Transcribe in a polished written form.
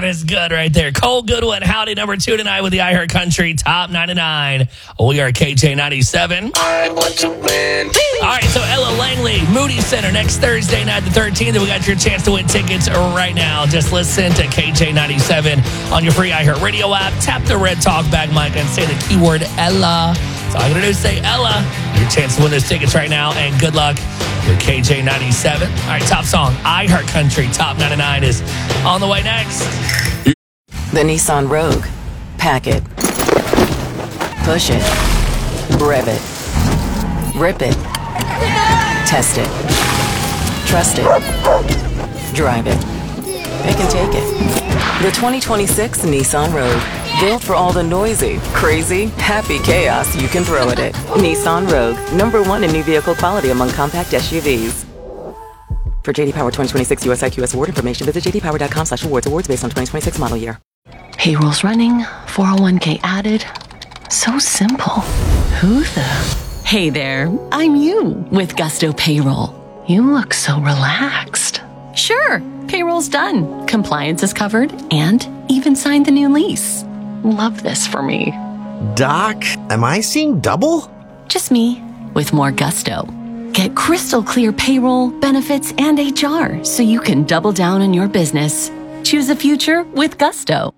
It's good right there. Cole Goodwin, howdy, number 2 tonight with the iHeart Country Top 99. We are KJ97. I want to win. All right, so Ella Langley, Moody Center, next Thursday night, the 13th. And we got your chance to win tickets right now. Just listen to KJ97 on your free iHeart Radio app. Tap the red talkback mic and say the keyword Ella. So all you got to do is say Ella. Your chance to win those tickets right now, and good luck with KJ97. All right, top song, iHeart Country Top 99 is on the way next. The Nissan Rogue. Pack it. Push it. Rev it. Rip it. Test it. Trust it. Drive it. Pick and take it. The 2026 Nissan Rogue. Built for all the noisy, crazy, happy chaos you can throw at it. Nissan Rogue. #1 in new vehicle quality among compact SUVs. For JD Power 2026 US IQS award information, visit jdpower.com/awards. Awards based on 2026 model year. Payroll's running, 401k added. So simple. Who the? Hey there, I'm you with Gusto Payroll. You look so relaxed. Sure, payroll's done. Compliance is covered and even signed the new lease. Love this for me. Doc, am I seeing double? Just me with more gusto. Get crystal clear payroll, benefits, and HR so you can double down on your business. Choose a future with Gusto.